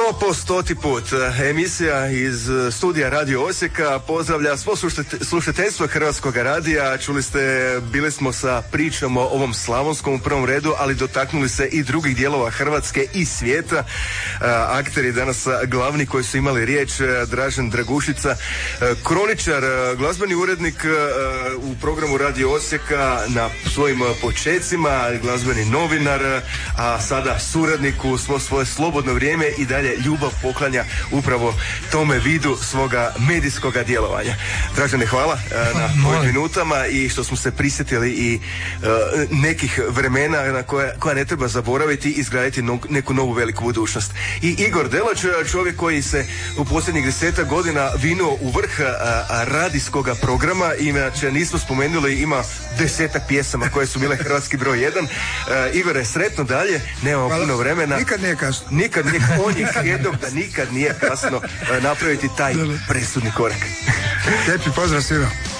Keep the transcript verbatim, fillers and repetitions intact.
Evo po stoti put emisija iz studija Radio Osijeka pozdravlja svo slušateljstvo Hrvatskog radija. Čuli ste, bili smo sa pričom o ovom slavonskom u prvom redu, ali dotaknuli se i drugih dijelova Hrvatske i svijeta. Akteri danas glavni koji su imali riječ, Dražen Dragušica, kroničar, glazbeni urednik u programu Radio Osijeka na svojim počecima, glazbeni novinar, a sada suradnik u svo svoje slobodno vrijeme i dalje ljubav poklanja upravo tome vidu svoga medijskoga djelovanja. Dražene, hvala na ovim minutama i što smo se prisjetili i uh, nekih vremena na koja, koja ne treba zaboraviti i izgraditi no, neku novu veliku budućnost. I Igor Delač, čovjek koji se u posljednjih desetak godina vinuo u vrh radijskoga programa, inače nismo spomenuli, ima desetak pjesama koje su bile hrvatski broj jedan. Uh, Igore, sretno dalje, nemamo puno vremena. Nikad nije kasno. Nikad nije, on je jednog da nikad nije kasno napraviti taj presudni korak. Lijepi pozdrav svima.